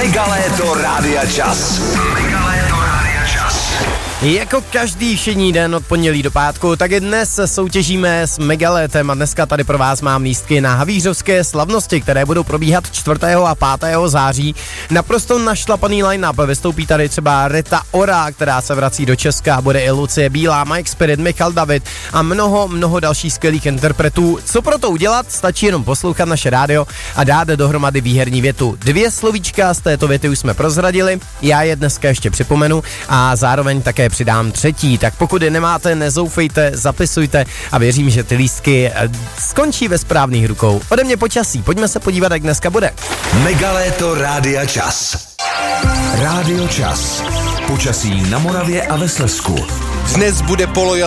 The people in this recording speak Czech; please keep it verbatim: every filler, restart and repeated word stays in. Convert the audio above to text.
Megaléto Rádia Čas. Megaléto Rádia Čas. Jako každý všední den od pondělí do pátku, tak i dnes soutěžíme s Megalétem a dneska tady pro vás mám lístky na havířovské slavnosti, které budou probíhat čtvrtého a pátého září. Naprosto našlapaný line-up, vystoupí tady třeba Rita Ora, která se vrací do Česka, bude i Lucie Bílá, Mike Spirit, Michal David a mnoho, mnoho dalších skvělých interpretů. Co pro to udělat? Stačí jenom poslouchat naše rádio a dát dohromady výherní větu. Dvě slovíčka z této věty už jsme prozradili, já je dneska ještě připomenu a zároveň také přidám třetí, tak pokud je nemáte, nezoufejte, zapisujte a věřím, že ty lístky skončí ve správných rukou. Ode mě počasí, pojďme se podívat, jak dneska bude. Megaléto Rádia Čas. Rádio Čas. Počasí na Moravě a ve Slezsku. Dnes bude poloja